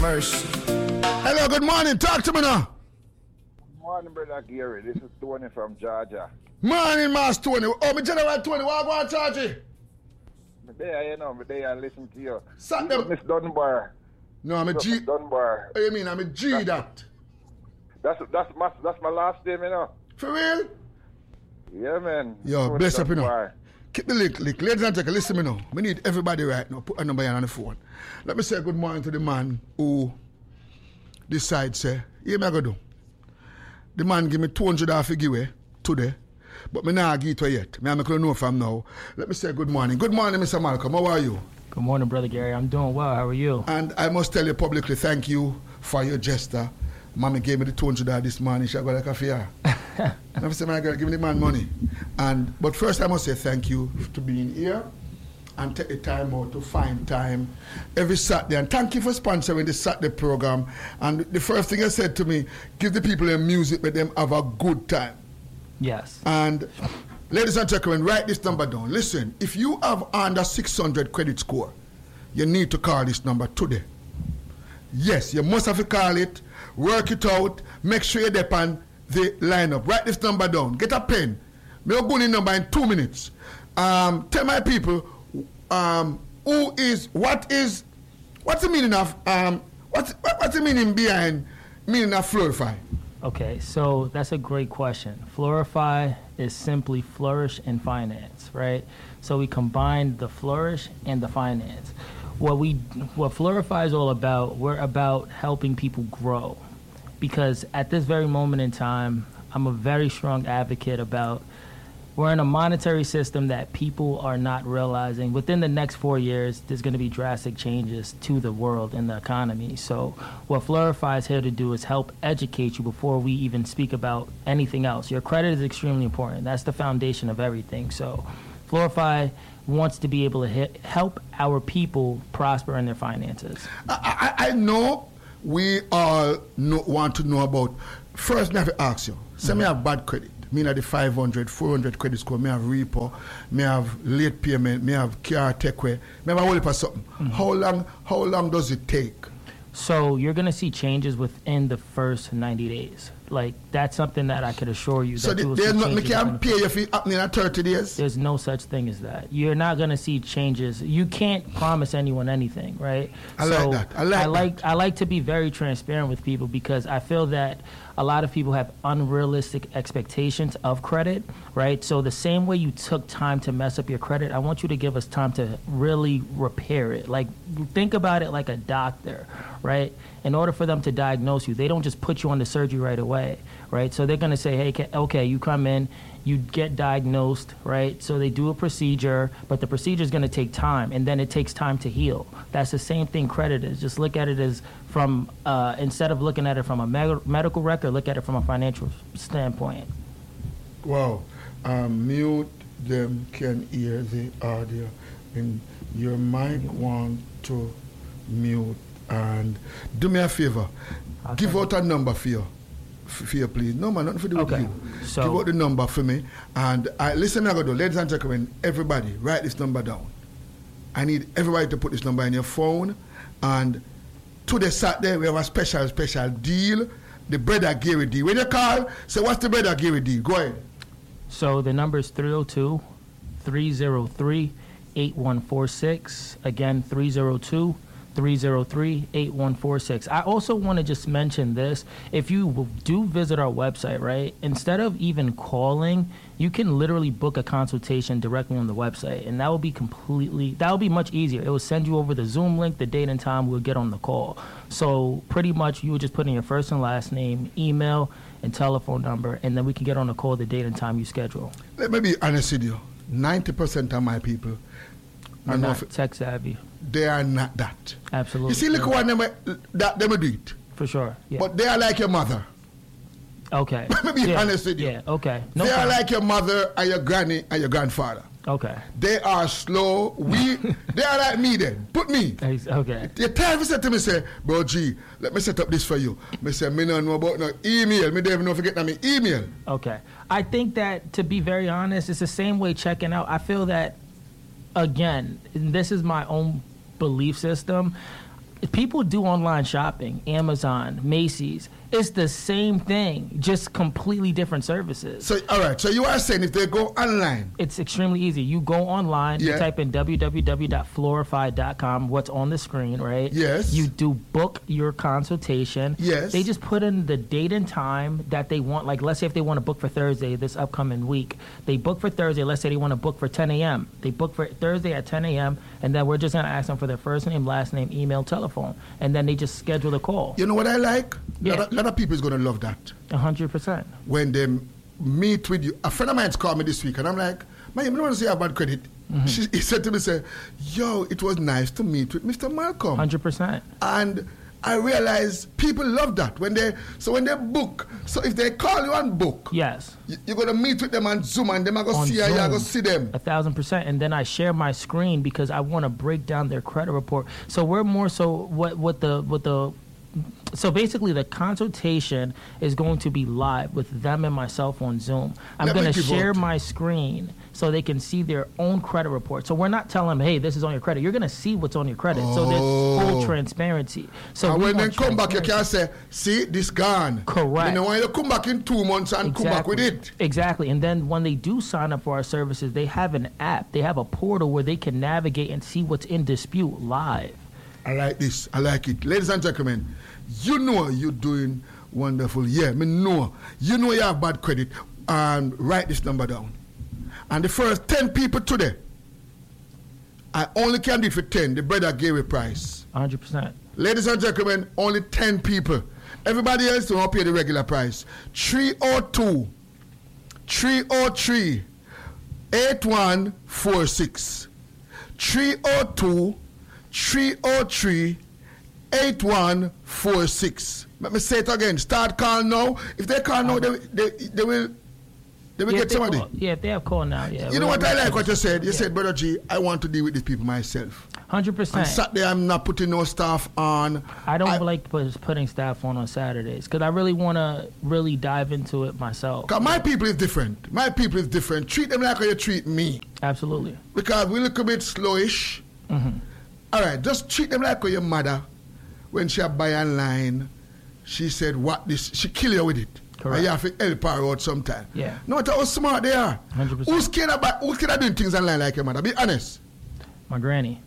verse. Hello, good morning. Talk to me now. Good morning, brother Gary. This is Tony from Georgia. Morning, Master Tony. Oh, me General Tony. What I want to charge you? Me there, I listen to you. Sat them. Miss Dunbar. No, I'm a G. Dunbar. What do you mean? I'm a G that. That's my last name, you know. For real? Yeah, man. Yo, Tony bless up, you know. Dunbar. Keep the link. Ladies and gentlemen, listen to me now. We need everybody right now. Put a number on the phone. Let me say good morning to the man who decides, say, yeah, me I go do. The man give me $200 for giveaway today, but me not give it to yet. Me make you know from now. Let me say good morning. Good morning, Mr. Malcolm. How are you? Good morning, Brother Gary. I'm doing well. How are you? And I must tell you publicly, thank you for your gesture. Mommy gave me the $200 this morning. She got like a fear. I said, my girl, give me the man money. But first, I must say thank you to being here and take the time out to find time every Saturday. And thank you for sponsoring the Saturday program. And the first thing I said to me, give the people their music, let them have a good time. Yes. And ladies and gentlemen, write this number down. Listen, if you have under 600 credit score, you need to call this number today. Yes, you must have to call it, work it out, make sure you're there on the lineup. Write this number down. Get a pen. We'll go in the number in 2 minutes. Tell my people what's the meaning of what's the meaning behind meaning of Florify? Okay, so that's a great question. Florify is simply flourish and finance, right? So we combine the flourish and the finance. What Florify is all about, we're about helping people grow. Because at this very moment in time, I'm a very strong advocate about we're in a monetary system that people are not realizing. Within the next 4 years, there's going to be drastic changes to the world and the economy. So what Florify is here to do is help educate you before we even speak about anything else. Your credit is extremely important. That's the foundation of everything. So Florify wants to be able to help our people prosper in their finances. I know we all want to know about. First, I have to ask you. Say me have bad credit. Me have the 500, 400 credit score. Me have repo. Me have late payment. Me have car takeaway. Me have a whole heap of something. How long does it take? So you're going to see changes within the first 90 days. Like, that's something that I could assure you. So there's nothing can't pay if it happening in 30 days? There's no such thing as that. You're not going to see changes. You can't promise anyone anything, right? I like to be very transparent with people because I feel that a lot of people have unrealistic expectations of credit, right? So the same way you took time to mess up your credit, I want you to give us time to really repair it. Like, think about it like a doctor, right? In order for them to diagnose you, they don't just put you on the surgery right away, right? So they're going to say, hey, okay, you come in, you get diagnosed, right? So they do a procedure, but the procedure is going to take time, and then it takes time to heal. That's the same thing credit is. Just look at it as from, instead of looking at it from a medical record, look at it from a financial standpoint. Wow. Mute them can hear the audio. And your mic want to mute. And do me a favor. Give out a number for you, please. No, man, nothing to do with you. So give out the number for me. And listen, I go do. Ladies and gentlemen, everybody, write this number down. I need everybody to put this number in your phone. And today, Saturday, we have a special deal. The Brother Gary deal. When you call, say, what's the Brother Gary deal? Go ahead. So the number is 302-303-8146. Again, 303-8146. I also want to just mention this. If you do visit our website, right, instead of even calling, you can literally book a consultation directly on the website, and that will be much easier. It will send you over the Zoom link, the date and time we'll get on the call. So pretty much you would just put in your first and last name, email, and telephone number, and then we can get on the call the date and time you schedule. Let me be honest with you. 90% of my people are not tech savvy. They are not that. Absolutely. You see, look what them do it. For sure. Yeah. But they are like your mother. Okay. Let me be honest with you. Yeah, okay. No they problem. Are like your mother and your granny and your grandfather. Okay. They are slow. They are like me then. Put me. Okay. The time said to me, say, bro G, let me set up this for you. Me say, me don't know about no email. Me don't even know forget my email. Okay. I think that, to be very honest, it's the same way checking out. I feel that, again, this is my own belief system. people do online shopping, Amazon, Macy's. It's the same thing, just completely different services. So, all right. So you are saying if they go online, it's extremely easy. You go online, you type in www.florify.com, what's on the screen, right? Yes. You do book your consultation. Yes. They just put in the date and time that they want. Like, let's say if they want to book for Thursday, this upcoming week, they book for Thursday. Let's say they want to book for 10 a.m. They book for Thursday at 10 a.m., and then we're just going to ask them for their first name, last name, email, telephone, and then they just schedule the call. You know what I like? Yeah. A lot of people is going to love that. 100%. When they meet with you. A friend of mine's called me this week, and I'm like, man, you don't want to say I have bad credit. He said to me, yo, it was nice to meet with Mr. Malcolm. 100%. And I realized people love that when they book. So if they call you and book, yes, you're gonna meet with them on Zoom, and them are gonna see you, you're gonna see them. 1,000%. And then I share my screen because I want to break down their credit report. So we're more so so basically the consultation is going to be live with them and myself on Zoom. I'm going to share my screen so they can see their own credit report. So we're not telling them, hey, this is on your credit. You're going to see what's on your credit. So there's full transparency. So and when they come back, you can say, see, this gone. Correct. You know, when you come back in 2 months and come back with it. Exactly. And then when they do sign up for our services, they have an app. They have a portal where they can navigate and see what's in dispute live. I like this. I like it. Ladies and gentlemen, you know you're doing wonderful. Yeah, me know. You know you have bad credit. And write this number down. And the first 10 people today, I only can do it for 10. The brother gave a price. 100%. Ladies and gentlemen, only 10 people. Everybody else don't pay the regular price. 302 303 8146. 302 303 8146. Let me say it again. Start calling now. If they call now, they will get somebody. If they have call now, yeah. You know what I like what you said? You said, Brother G, I want to deal with these people myself. 100%. On Saturday, I'm not putting no staff on. I don't like putting staff on Saturdays because I really want to really dive into it myself. Because my people is different. My people is different. Treat them like how you treat me. Absolutely. Because we look a bit slowish. All right, just treat them like how your mother, when she buy online, she said, what this? She kill you with it. Correct. And you have to help her out sometime. Yeah. No matter how smart they are. 100%. Who's scared of doing things online like your mother? Be honest. My granny.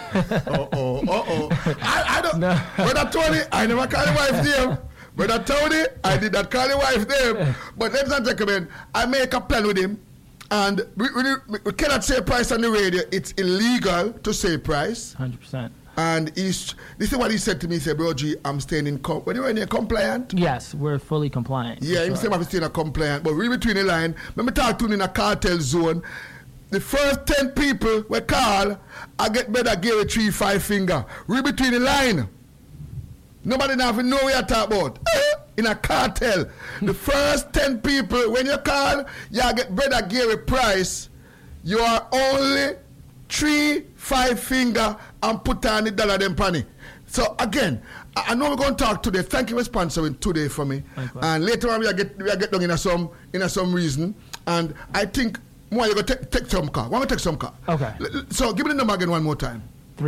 I don't. No. Brother Tony, I never call your wife name. Brother Tony, I did not call your wife name. But ladies and gentlemen, I make a plan with him. And we cannot say price on the radio. It's illegal to say price. 100%. And this is what he said to me. He said, Bro G, I'm staying in when you're in compliant. Yes, we're fully compliant. Yeah, he said I'm staying in compliant. But read between the line. Let me talk to him in a cartel zone. The first 10 people we call, I get better give a 3-5 finger. Read between the line. Nobody now even know what you're talking about. In a cartel. The first 10 people, when you call, you get better give a price. You are only 3-5 finger and put on the dollar them penny. So again, I know we're going to talk today. Thank you for sponsoring today for me. And later on we get down in some reason. And I think more you go take some car. Why don't take some car? Okay. So give me the number again one more time.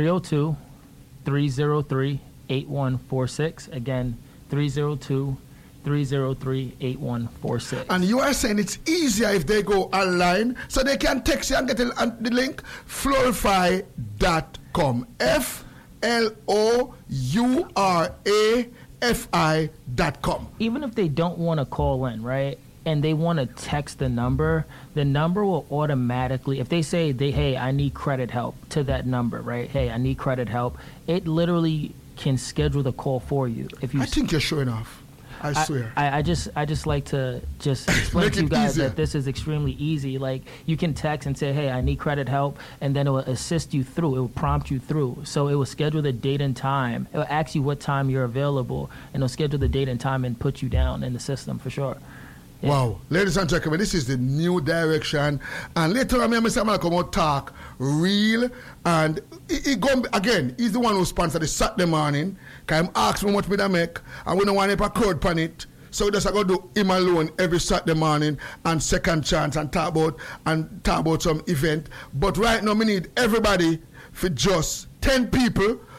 302-303-8146. Again, 302-303-8146. And you are saying it's easier if they go online, so they can text you and get the link, florify.com. FLOURAFI.com. Even if they don't want to call in, right, and they want to text the number will automatically, if they say, hey, I need credit help, to that number, right? Hey, I need credit help. It literally can schedule the call for you. I think you're showing off. I swear. I just like to just explain to you guys that this is extremely easy. Like, you can text and say, hey, I need credit help, and then it will assist you through. It will prompt you through. So it will schedule the date and time. It will ask you what time you're available, and it'll schedule the date and time and put you down in the system for sure. Yeah. Wow. Ladies and gentlemen, this is the new direction. And later on, Mr. Malcolm will talk real. And he's the one who sponsored the Saturday morning. Because he asked me how much I make. And we don't want to put a crowd on it. So that's going to do him alone every Saturday morning and second chance and talk about some event. But right now, we need everybody for just 10 people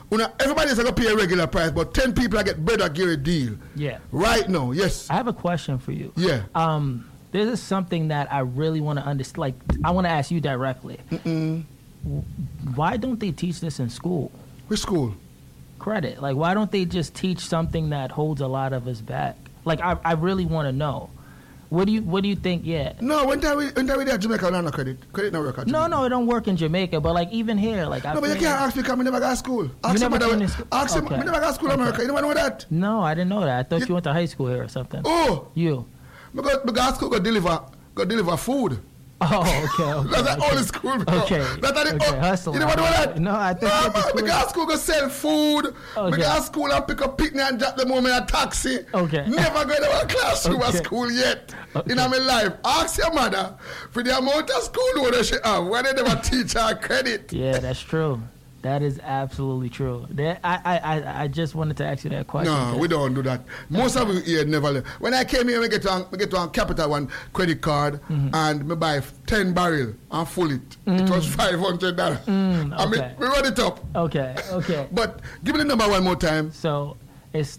Everybody's going to pay a regular price, but 10 people I get Brother Gary deal. Yeah. Right now, yes. I have a question for you. Yeah. This is something that I really want to understand. Like, I want to ask you directly. Why don't they teach this in school? Which school? Credit. Like, why don't they just teach something that holds a lot of us back? Like, I really want to know. What do you think? Yeah. No, when we there Jamaica, no credit. Credit no work. No, it don't work in Jamaica. But like even here, like no, but you can't ask me because I never got to school. Ask him. Ask him. I never got to school in America. You never know that? No, I didn't know that. I thought you went to high school here or something. Oh, you. I got to school go deliver food. Oh, okay. That's the only school. Okay. Hustle. You never know that? No, I think I got to school go sell food. I got to school and pick up picnic and drop them home in a taxi. Okay. Never go to a classroom at school yet in my life. Ask your mother for the amount of school load she have. Why they never teach her credit? Yeah, that's true. That is absolutely true. I just wanted to ask you that question. No, we don't do that. Most of you here never live. When I came here, we get on Capital One credit card and we buy 10 barrel and full it. It was $500. I mean, we run it up. Okay. But give me the number one more time. So it's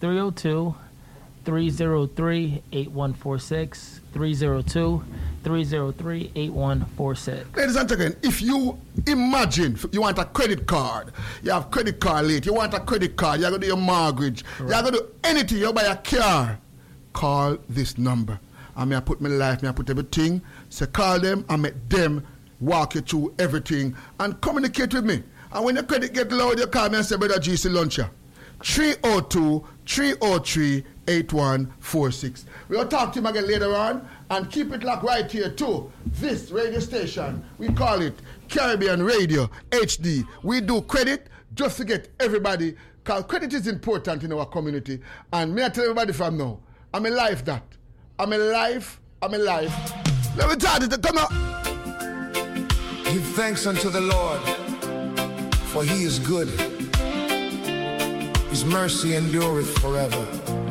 302-303-8146. 302-303-8146. Ladies and gentlemen, if you imagine you want a credit card, you have credit card late, you want a credit card, you're going to do your mortgage, you're going to do anything, you buy a car, call this number. I mean, I put my life, I put everything. So call them and make them walk you through everything and communicate with me. And when your credit get low, you call me and say, Brother GC Luncher. 302-303-8146. We'll talk to him again later on and keep it locked right here too. This radio station, we call it Caribbean Radio HD. We do credit just to get everybody, because credit is important in our community. And me I tell everybody from now, I'm a life that. I'm a life. Let me tell you, come on. Give thanks unto the Lord, for he is good. His mercy endureth forever.